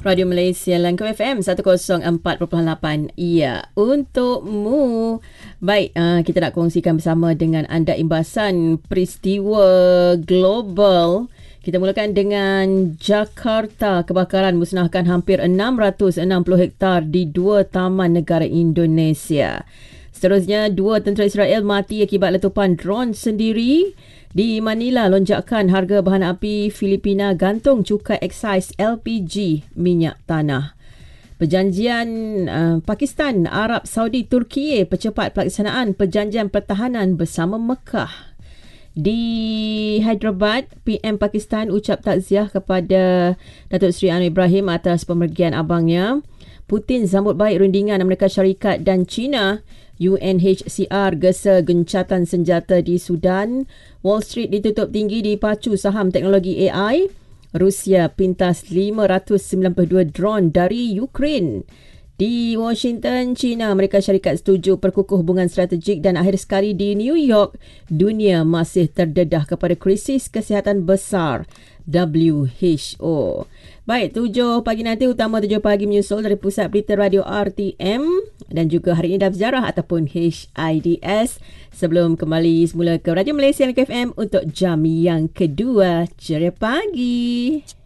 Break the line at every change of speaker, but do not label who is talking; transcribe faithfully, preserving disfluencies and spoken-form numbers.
Radio Malaysia Langkawi F M seratus empat perpuluhan lapan. Ya, untukmu. Baik, uh, kita nak kongsikan bersama dengan anda imbasan peristiwa global. Kita mulakan dengan Jakarta. Kebakaran musnahkan hampir enam ratus enam puluh hektar di dua taman negara Indonesia. Seterusnya, dua tentera Israel mati akibat letupan drone sendiri. Di Manila, lonjakan harga bahan api Filipina gantung cukai eksais L P G minyak tanah. Perjanjian uh, Pakistan, Arab Saudi, Turki percepat pelaksanaan perjanjian pertahanan bersama Mekah. Di Hyderabad, P M Pakistan ucap takziah kepada Datuk Seri Anwar Ibrahim atas pemergian abangnya. Putin sambut baik rundingan Amerika Syarikat dan China. U N H C R gesa gencatan senjata di Sudan. Wall Street ditutup tinggi di pacu saham teknologi A I. Rusia pintas lima ratus sembilan puluh dua drone dari Ukraine. Di Washington, China, Amerika Syarikat setuju perkukuh hubungan strategik dan akhir sekali di New York, dunia masih terdedah kepada krisis kesihatan besar W H O. Baik, tujuh pagi nanti utama tujuh pagi menyusul dari Pusat Berita Radio R T M dan juga Hari Ini Sejarah ataupun H I D S. Sebelum kembali semula ke Radio Malaysia F M untuk jam yang kedua. Ceria pagi.